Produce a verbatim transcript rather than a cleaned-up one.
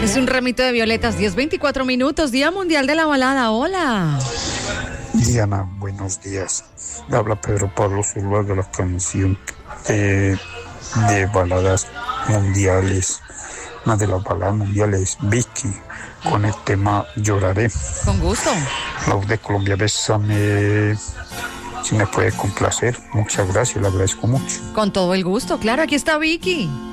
Es un ramito de violetas, diez veinticuatro minutos, Día Mundial de la Balada. Hola. Diana, buenos días. Habla Pedro Pablo Zuluaga de la canción de, de baladas mundiales. Una de las baladas mundiales, Vicky, con el tema Lloraré. Con gusto. La voz de Colombia, bésame. Si me puede complacer, muchas gracias, le agradezco mucho. Con todo el gusto, claro, aquí está Vicky.